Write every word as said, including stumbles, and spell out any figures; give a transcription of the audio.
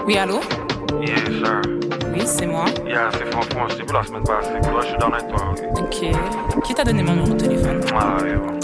Oui, allô? Yes, sir. Oui, c'est moi. Yeah, c'est franchement, je t'ai vu la semaine passée. Toi, je suis dans avec toi. Ok. Qui t'a donné mon numéro de téléphone? Mario.